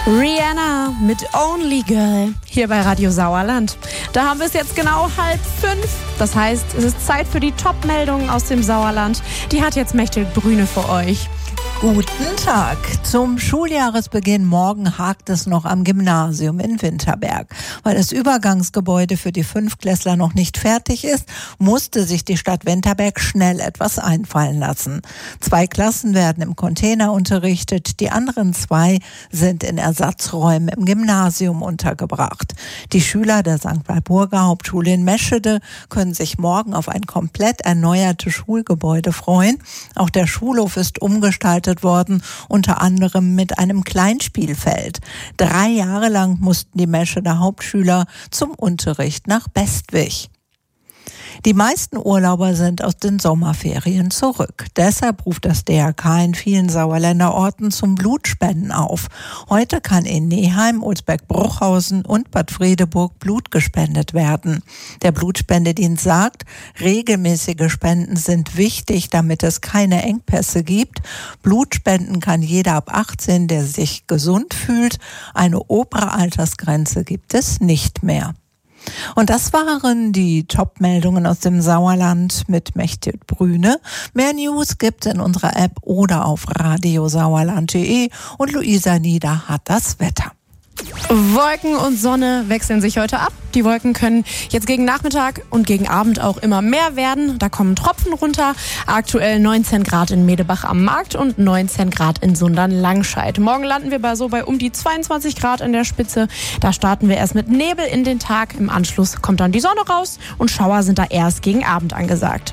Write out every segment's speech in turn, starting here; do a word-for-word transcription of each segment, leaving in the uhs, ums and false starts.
Rihanna mit Only Girl hier bei Radio Sauerland. Da haben wir es jetzt genau halb fünf. Das heißt, es ist Zeit für die Top-Meldungen aus dem Sauerland. Die hat jetzt Mechthild Brüne für euch. Guten Tag. Zum Schuljahresbeginn morgen hakt es noch am Gymnasium in Winterberg. Weil das Übergangsgebäude für die Fünftklässler noch nicht fertig ist, musste sich die Stadt Winterberg schnell etwas einfallen lassen. Zwei Klassen werden im Container unterrichtet, die anderen zwei sind in Ersatzräumen im Gymnasium untergebracht. Die Schüler der Sankt Walburga Hauptschule in Meschede können sich morgen auf ein komplett erneuertes Schulgebäude freuen. Auch der Schulhof ist umgestaltet worden, unter anderem mit einem Kleinspielfeld. Drei Jahre lang mussten die Mescheder Hauptschüler zum Unterricht nach Bestwig. Die meisten Urlauber sind aus den Sommerferien zurück. Deshalb ruft das D R K in vielen Sauerländer Orten zum Blutspenden auf. Heute kann in Neheim, Olsberg-Bruchhausen und Bad Fredeburg Blut gespendet werden. Der Blutspendedienst sagt, regelmäßige Spenden sind wichtig, damit es keine Engpässe gibt. Blutspenden kann jeder ab achtzehn, der sich gesund fühlt. Eine obere Altersgrenze gibt es nicht mehr. Und das waren die Top-Meldungen aus dem Sauerland mit Mechthild Brüne. Mehr News gibt es in unserer App oder auf radiosauerland punkt de und Luisa Nieder hat das Wetter. Wolken und Sonne wechseln sich heute ab. Die Wolken können jetzt gegen Nachmittag und gegen Abend auch immer mehr werden. Da kommen Tropfen runter. Aktuell neunzehn Grad in Medebach am Markt und neunzehn Grad in Sundern-Langscheid. Morgen landen wir bei so bei um die zweiundzwanzig Grad in der Spitze. Da starten wir erst mit Nebel in den Tag. Im Anschluss kommt dann die Sonne raus und Schauer sind da erst gegen Abend angesagt.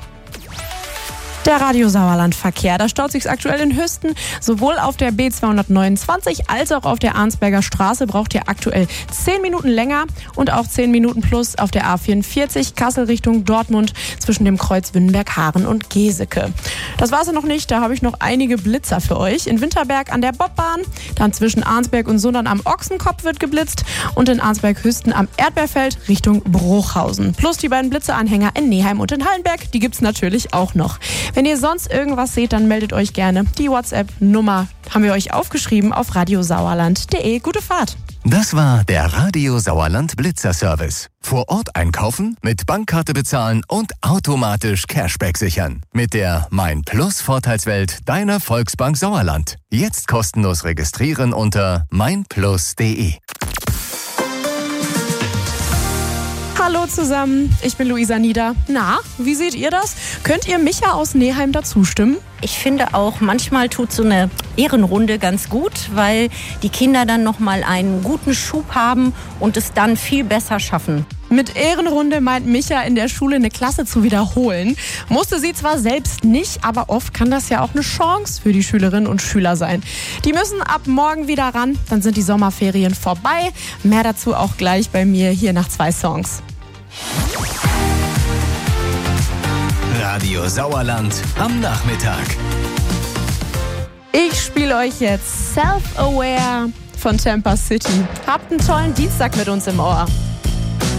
Der Radio Sauerland Verkehr, da staut sich aktuell in Hüsten. Sowohl auf der B zweihundertneunundzwanzig als auch auf der Arnsberger Straße braucht ihr aktuell zehn Minuten länger und auch zehn Minuten plus auf der A vierundvierzig Kassel Richtung Dortmund zwischen dem Kreuz Wünnenberg-Haaren und Geseke. Das war's ja noch nicht, da habe ich noch einige Blitzer für euch. In Winterberg an der Bobbahn, dann zwischen Arnsberg und Sundern am Ochsenkopf wird geblitzt und in Arnsberg-Hüsten am Erdbeerfeld Richtung Bruchhausen. Plus die beiden Blitzeanhänger in Neheim und in Hallenberg, die gibt's natürlich auch noch. Wenn ihr sonst irgendwas seht, dann meldet euch gerne. Die WhatsApp-Nummer haben wir euch aufgeschrieben auf radiosauerland punkt de. Gute Fahrt! Das war der Radio Sauerland Blitzer-Service. Vor Ort einkaufen, mit Bankkarte bezahlen und automatisch Cashback sichern. Mit der Mein Plus Vorteilswelt deiner Volksbank Sauerland. Jetzt kostenlos registrieren unter mein plus punkt de. Hallo zusammen, ich bin Luisa Nieder. Na, wie seht ihr das? Könnt ihr Micha aus Neheim dazu stimmen? Ich finde auch, manchmal tut so eine Ehrenrunde ganz gut, weil die Kinder dann nochmal einen guten Schub haben und es dann viel besser schaffen. Mit Ehrenrunde meint Micha in der Schule eine Klasse zu wiederholen. Musste sie zwar selbst nicht, aber oft kann das ja auch eine Chance für die Schülerinnen und Schüler sein. Die müssen ab morgen wieder ran, dann sind die Sommerferien vorbei. Mehr dazu auch gleich bei mir hier nach zwei Songs. Radio Sauerland am Nachmittag. Ich spiele euch jetzt Self-Aware von Tampa City. Habt einen tollen Dienstag mit uns im Ohr.